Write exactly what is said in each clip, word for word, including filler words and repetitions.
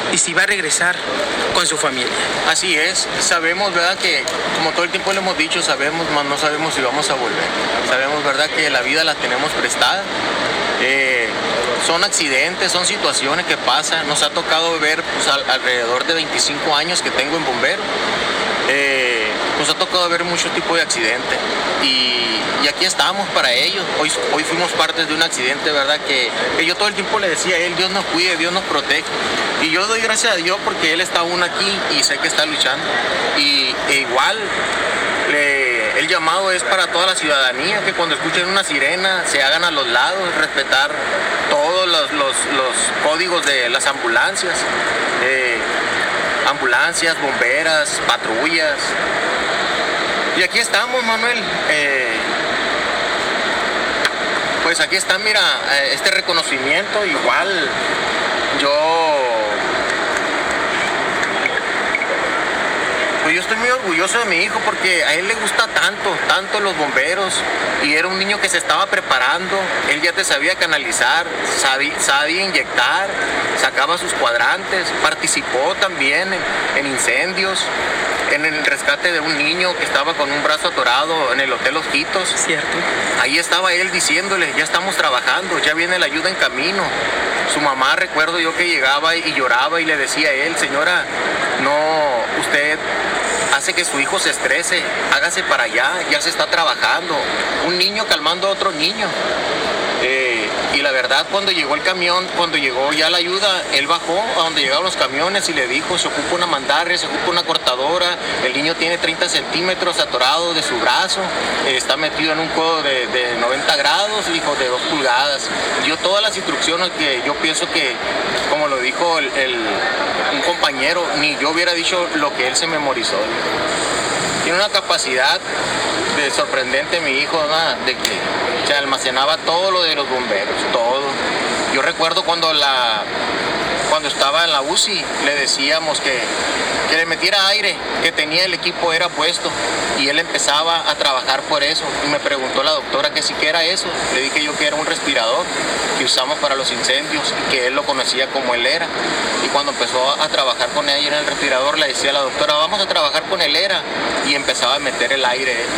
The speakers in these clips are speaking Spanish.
y si va a regresar con su familia. Así es, sabemos, ¿verdad? Que como todo el tiempo le hemos dicho, sabemos, mas no sabemos si vamos a volver. Sabemos, ¿verdad? Que la vida la tenemos prestada. Eh, son accidentes, son situaciones que pasan. Nos ha tocado ver pues, al, alrededor de veinticinco años que tengo en bombero. Eh, nos ha tocado ver muchos tipos de accidentes y, y aquí estamos para ellos. Hoy, hoy fuimos parte de un accidente, ¿verdad? Que, que yo todo el tiempo le decía a él, Dios nos cuide, Dios nos protege. Y yo doy gracias a Dios porque él está aún aquí y sé que está luchando. Y e igual, le, el llamado es para toda la ciudadanía, que cuando escuchen una sirena se hagan a los lados, respetar todos los, los, los códigos de las ambulancias. Eh, ambulancias, bomberas, patrullas. Y aquí estamos, Manuel. Eh, pues aquí está, mira, este reconocimiento. Igual yo... Pues yo estoy muy orgulloso de mi hijo porque a él le gusta tanto, tanto los bomberos y era un niño que se estaba preparando, él ya te sabía canalizar, sabía, sabía inyectar, sacaba sus cuadrantes, participó también en, en incendios, en el rescate de un niño que estaba con un brazo atorado en el Hotel Ojitos. Cierto. Ahí estaba él diciéndole, ya estamos trabajando, ya viene la ayuda en camino. Su mamá, recuerdo yo que llegaba y lloraba y le decía a él, señora, no, usted hace que su hijo se estrese, hágase para allá, ya se está trabajando. Un niño calmando a otro niño. Eh, y la verdad, cuando llegó el camión, cuando llegó ya la ayuda, él bajó a donde llegaban los camiones y le dijo, se ocupa una mandarria, se ocupa una cortadora, el niño tiene treinta centímetros atorado de su brazo, eh, está metido en un codo de, de noventa grados, dijo, de dos pulgadas. Dio todas las instrucciones que yo pienso que, como lo dijo el, el, un compañero, ni yo hubiera dicho lo que él se memorizó. Tiene una capacidad de sorprendente mi hijo, ¿verdad? De que se almacenaba todo lo de los bomberos, todo. Yo recuerdo cuando la cuando estaba en la U C I, le decíamos que, que le metiera aire, que tenía el equipo era puesto, y él empezaba a trabajar por eso. Y me preguntó la doctora que sí que era eso. Le dije yo que era un respirador que usamos para los incendios y que él lo conocía como él era. Y cuando empezó a trabajar con él en el respirador, le decía a la doctora, vamos a trabajar con él era, y empezaba a meter el aire él.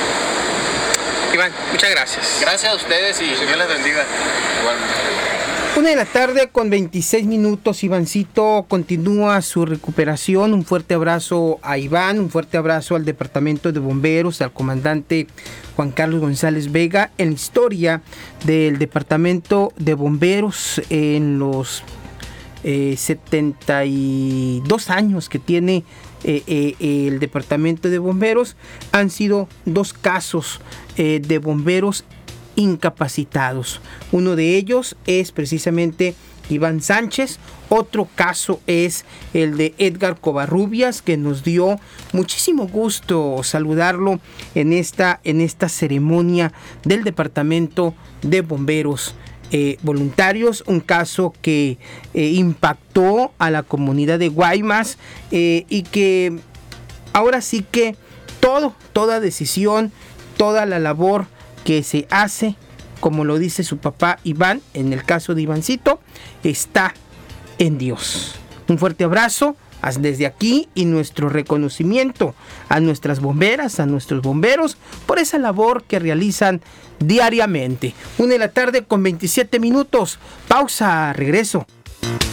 Iván, muchas gracias. Gracias a ustedes y Dios les bendiga. Igual. Una de la tarde con veintiséis minutos, Ivancito continúa su recuperación. Un fuerte abrazo a Iván, un fuerte abrazo al Departamento de Bomberos, al comandante Juan Carlos González Vega, en la historia del Departamento de Bomberos en los eh, setenta y dos años que tiene eh, eh, el Departamento de Bomberos. Han sido dos casos eh, de bomberos incapacitados. Uno de ellos es precisamente Iván Sánchez. Otro caso es el de Edgar Covarrubias, que nos dio muchísimo gusto saludarlo en esta, en esta ceremonia del Departamento de Bomberos eh, Voluntarios. Un caso que eh, impactó a la comunidad de Guaymas eh, y que ahora sí que todo, toda decisión, toda la labor que se hace, como lo dice su papá Iván, en el caso de Ivancito, está en Dios. Un fuerte abrazo desde aquí y nuestro reconocimiento a nuestras bomberas, a nuestros bomberos, por esa labor que realizan diariamente. Una de la tarde con veintisiete minutos. Pausa, regreso.